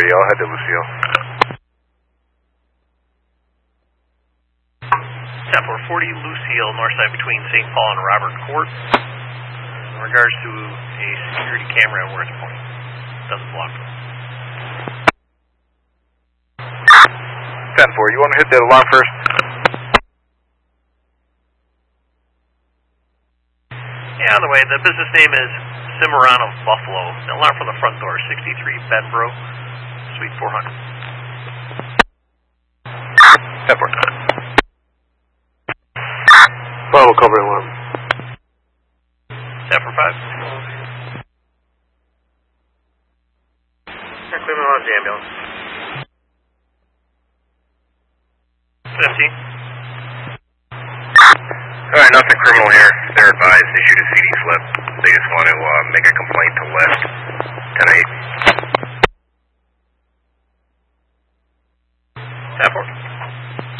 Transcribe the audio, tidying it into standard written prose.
radio. I'll head to Lucille. 10-440 Lucille, north side between St. Paul and Robert Court. In regards to a security camera at Worth Point. Doesn't block them. 10-4, you want to hit that alarm first? Yeah, on the way. The business name is Cimarron of Buffalo. The alarm from the front door, 63 Benbro, Suite 400. 10-4. Final cover alarm. 10-5. Cleveland Lodge ambulance. 15. Alright, nothing criminal here. They're advised, issued a CD slip. They just want to make a complaint to Lyft. 10-8. 10-4.